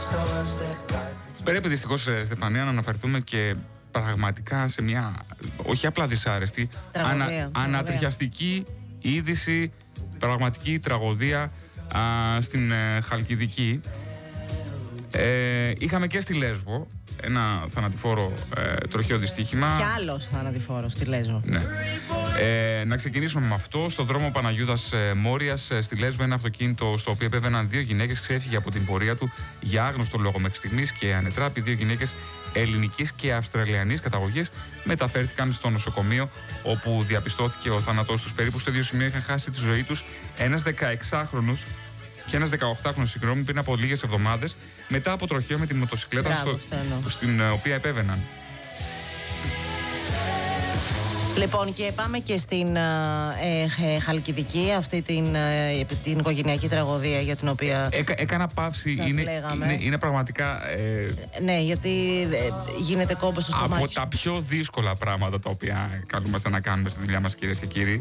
Πρέπει δυστυχώς, Στεφανία, να αναφερθούμε και πραγματικά σε μια όχι απλά δυσάρεστη, ανατριχιαστική είδηση, πραγματική τραγωδία στην Χαλκιδική. Είχαμε και στη Λέσβο ένα θανατηφόρο τροχαίο δυστύχημα. Κι άλλος θανατηφόρος στη Λέσβο. Ναι. Να ξεκινήσουμε με αυτό. Στον δρόμο Παναγιούδας Μόριας στη Λέσβο, ένα αυτοκίνητο στο οποίο επέβαιναν δύο γυναίκες ξέφυγε από την πορεία του για άγνωστο λόγο μέχρι στιγμής και ανετράπη. Δύο γυναίκες ελληνικής και αυστραλιανής καταγωγής μεταφέρθηκαν στο νοσοκομείο, όπου διαπιστώθηκε ο θάνατός τους. Περίπου στο ίδιο σημείο είχαν χάσει τη ζωή τους ένας 16χρονος και ένας 18χρονος, πριν από λίγες εβδομάδες, μετά από τροχαίο με τη μοτοσυκλέτα στην οποία επέβαιναν. Λοιπόν, και πάμε και στην Χαλκιδική, αυτή την οικογενειακή τραγωδία για την οποία έκανα παύση. Είναι πραγματικά... ναι, γιατί γίνεται κόμπος στο στομάχι. Από τα πιο δύσκολα πράγματα τα οποία καλούμαστε να κάνουμε στη δουλειά μας, κυρίες και κύριοι.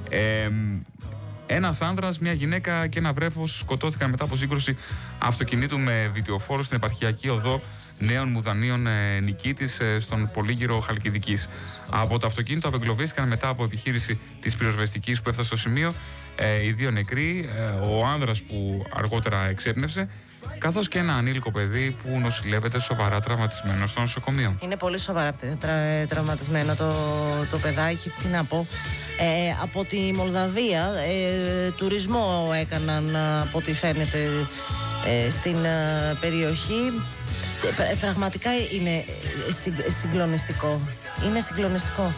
Ένας άνδρας, μια γυναίκα και ένα βρέφος σκοτώθηκαν μετά από σύγκρουση αυτοκινήτου με βιτιοφόρο στην επαρχιακή οδό Νέων Μουδανίων Νικήτης στον Πολύγυρο Χαλκιδικής. Από το αυτοκίνητο απεγκλωβίστηκαν μετά από επιχείρηση της πυροσβεστικής που έφτασε στο σημείο οι δύο νεκροί, ο άνδρας που αργότερα εξέπνευσε, καθώς και ένα ανήλικο παιδί που νοσηλεύεται σοβαρά τραυματισμένο στο νοσοκομείο. Είναι πολύ σοβαρά τραυματισμένο το παιδάκι, τι να πω. Από τη Μολδαβία τουρισμό έκαναν, από ό,τι φαίνεται, στην περιοχή. Πραγματικά είναι συγκλονιστικό. Είναι συγκλονιστικό.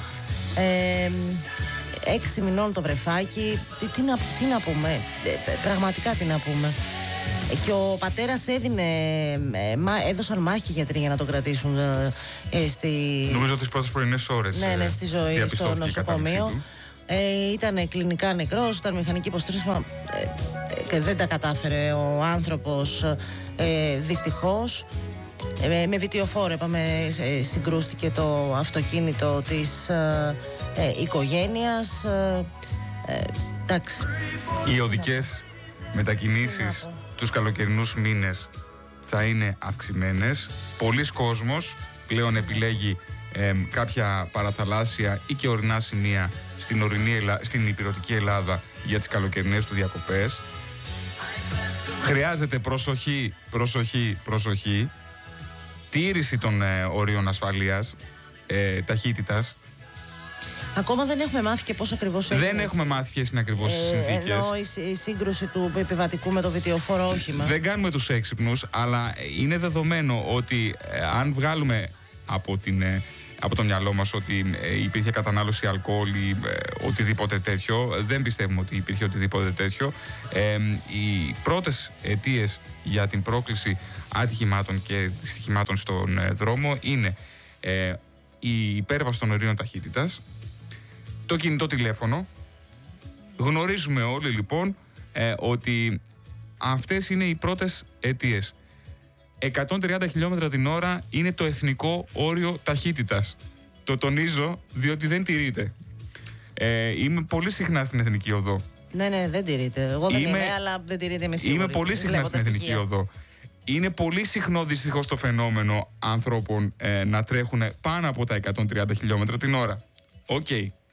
6 μηνών το βρεφάκι. Τι να πούμε, πραγματικά τι να πούμε. Και ο πατέρας έδωσαν μάχη γιατροί για να τον κρατήσουν νομίζω τις πρώτες πρωινές ώρες. Ναι, στη ζωή, στο νοσοκομείο. Ήταν κλινικά νεκρός, ήταν μηχανική υποστήριξη και δεν τα κατάφερε ο άνθρωπος, δυστυχώς. Με βιτιοφόρο, συγκρούστηκε το αυτοκίνητο της οικογένειας. Εντάξει. Οι οδικές μετακινήσεις τους καλοκαιρινούς μήνες θα είναι αυξημένες. Πολλοί κόσμος πλέον επιλέγει κάποια παραθαλάσσια ή και ορεινά σημεία στην υπηρετική Ελλάδα για τις καλοκαιρινές του διακοπές. Χρειάζεται προσοχή, τήρηση των ορίων ασφαλείας, ταχύτητας. Ακόμα δεν έχουμε μάθει και πώς ακριβώς έγινε. Δεν έχουμε μάθει ποιες είναι ακριβώς οι συνθήκες. Ενώ η σύγκρουση του επιβατικού με το βιτιοφόρο όχημα. Δεν κάνουμε τους έξυπνους, αλλά είναι δεδομένο ότι αν βγάλουμε από το μυαλό μας ότι υπήρχε κατανάλωση αλκοόλ ή οτιδήποτε τέτοιο, δεν πιστεύουμε ότι υπήρχε οτιδήποτε τέτοιο. Οι πρώτες αιτίες για την πρόκληση ατυχημάτων και δυστυχημάτων στον δρόμο είναι η υπέρβαση των ορίων ταχύτητας, το κινητό τηλέφωνο. Γνωρίζουμε όλοι λοιπόν ότι αυτές είναι οι πρώτες αιτίες. 130 χιλιόμετρα την ώρα είναι το εθνικό όριο ταχύτητας. Το τονίζω διότι δεν τηρείται. Είμαι πολύ συχνά στην εθνική οδό. Ναι, δεν τηρείται. Εγώ δεν είμαι, αλλά δεν τηρείται, είμαι σίγουρη. Είμαι πολύ συχνά στην εθνική οδό. Είναι πολύ συχνό δυστυχώς το φαινόμενο ανθρώπων να τρέχουν πάνω από τα 130 χιλιόμετρα την ώρα. Οκ.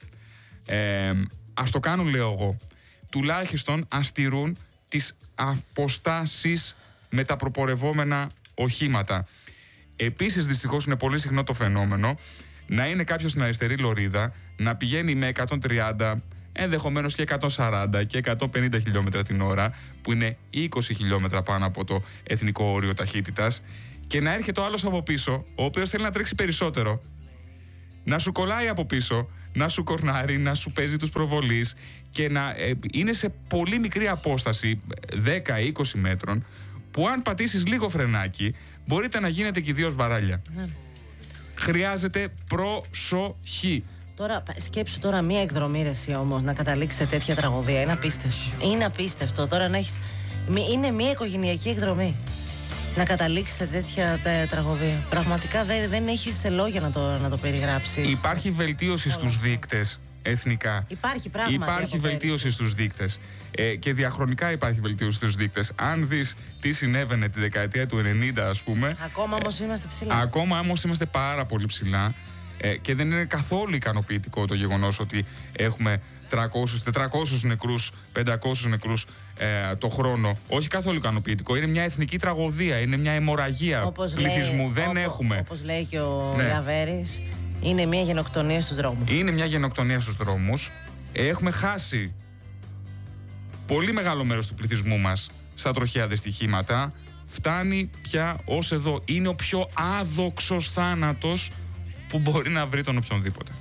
Ας το κάνουν, λέω εγώ. Τουλάχιστον ας τηρούν τις αποστάσεις με τα προπορευόμενα οχήματα. Επίσης, δυστυχώς, είναι πολύ συχνό το φαινόμενο να είναι κάποιος στην αριστερή λωρίδα, να πηγαίνει με 130, ενδεχομένως και 140 και 150 χιλιόμετρα την ώρα, που είναι 20 χιλιόμετρα πάνω από το εθνικό όριο ταχύτητας, και να έρχεται ο άλλος από πίσω, ο οποίος θέλει να τρέξει περισσότερο, να σου κολλάει από πίσω, να σου κορνάρει, να σου παίζει τους προβολείς και να είναι σε πολύ μικρή απόσταση, 10-20 μέτρων, που αν πατήσεις λίγο φρενάκι μπορείτε να γίνετε και δύο σβαράλια. Χρειάζεται προσοχή. Τώρα σκέψου τώρα μία εκδρομή, ρε εσύ, όμως να καταλήξετε τέτοια τραγωδία. Είναι απίστευτο. Είναι απίστευτο τώρα να έχεις. Είναι μία οικογενειακή εκδρομή. Να καταλήξετε τέτοια τραγωδία. Πραγματικά δεν έχεις λόγια να το περιγράψεις. Υπάρχει βελτίωση στους δείκτες εθνικά. Υπάρχει πράγματι. Υπάρχει βελτίωση στους δείκτες. Και διαχρονικά υπάρχει βελτίωση στους δείκτες. Αν δεις τι συνέβαινε τη δεκαετία του 90, ας πούμε. Ακόμα όμως είμαστε ψηλά. Ακόμα όμως είμαστε πάρα πολύ ψηλά. Και δεν είναι καθόλου ικανοποιητικό το γεγονός ότι έχουμε 300-400 νεκρούς, 500 νεκρούς το χρόνο. Όχι καθόλου ικανοποιητικό. Είναι μια εθνική τραγωδία, είναι μια αιμορραγία πληθυσμού. Δεν έχουμε. Όπως λέει και ο Λαβέρης, είναι μια γενοκτονία στους δρόμους. Είναι μια γενοκτονία στους δρόμους. Έχουμε χάσει πολύ μεγάλο μέρος του πληθυσμού μας στα τροχαία δυστυχήματα. Φτάνει πια ως εδώ. Είναι ο πιο άδοξος θάνατος που μπορεί να βρει τον οποιονδήποτε.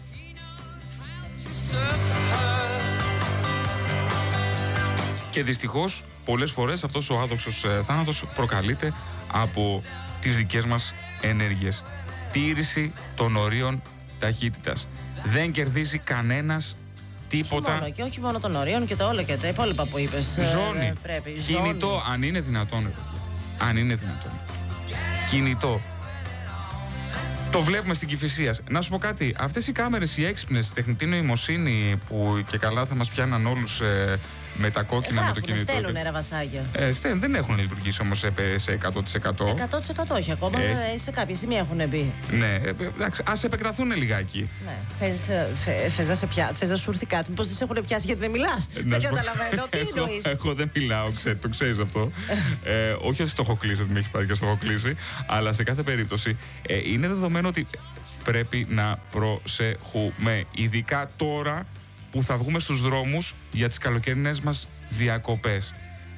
Και δυστυχώς πολλές φορές αυτός ο άδοξος θάνατος προκαλείται από τις δικές μας ενέργειες. Τήρηση των ορίων ταχύτητας. Δεν κερδίζει κανένας τίποτα. Και όχι μόνο των ορίων και τα όλα και τα υπόλοιπα που είπες. Ζώνη. Κινητό, αν είναι δυνατόν. Αν είναι δυνατόν. Κινητό. Το βλέπουμε στην Κηφισία. Να σου πω κάτι. Αυτές οι κάμερες, οι έξυπνες, τεχνητή νοημοσύνη που και καλά θα μας πιάναν όλους με τα κόκκινα, με το κινητό. Στέλνουν ραβασάκια. Δεν έχουν λειτουργήσει όμως σε 100%. 100% όχι. Ακόμα σε κάποια σημεία έχουν μπει. Ναι, εντάξει, ας επεκταθούν λιγάκι. Ναι. Θες να σου έρθει κάτι, μήπως δεν σε έχουν πιάσει γιατί δεν μιλάς. Δεν καταλαβαίνω. Τι εννοείς. Εγώ δεν μιλάω, το ξέρεις αυτό. Όχι ότι το έχω κλείσει, ότι με έχει πάρει και το έχω κλείσει, αλλά σε κάθε περίπτωση είναι δεδομένο ότι πρέπει να προσέχουμε. Ειδικά τώρα που θα βγούμε στους δρόμους για τις καλοκαιρινές μας διακοπές.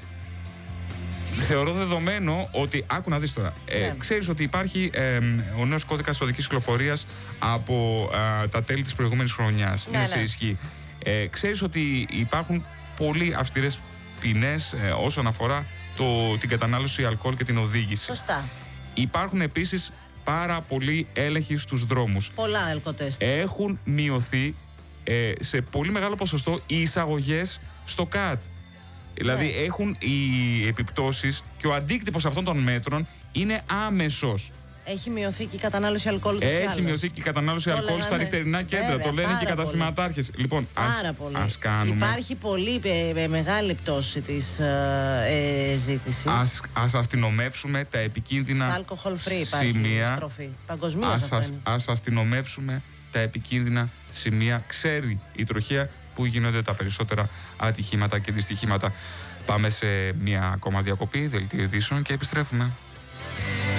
Θεωρώ δεδομένο ότι, άκου να δεις τώρα, ξέρεις ότι υπάρχει ο νέος κώδικας οδικής κυκλοφορίας από τα τέλη της προηγούμενης χρονιάς. Είναι σε ισχύ. Ξέρεις ότι υπάρχουν πολύ αυστηρές ποινές όσον αφορά την κατανάλωση αλκοόλ και την οδήγηση. Σωστά. Υπάρχουν επίσης πάρα πολλοί έλεγχοι στους δρόμους. Πολλά αλκοτέστ. Έχουν μειωθεί σε πολύ μεγάλο ποσοστό οι εισαγωγές στο ΚΑΤ. Δηλαδή έχουν οι επιπτώσεις και ο αντίκτυπος αυτών των μέτρων είναι άμεσος. Έχει μειωθεί και η κατανάλωση αλκοόλ. Έχει μειωθεί και η κατανάλωση αλκοόλ στα νυχτερινά κέντρα. Το λένε και οι καταστηματάρχες. Λοιπόν, ας κάνουμε. Υπάρχει πολύ μεγάλη πτώση της ζήτησης. Ας αστυνομεύσουμε τα επικίνδυνα σημεία. Ας αστυνομεύσουμε τα επικίνδυνα σημεία. Ξέρει η τροχέα που γίνονται τα περισσότερα ατυχήματα και δυστυχήματα. Πάμε σε μια ακόμα διακοπή, δελτίο ειδήσεων και επιστρέφουμε.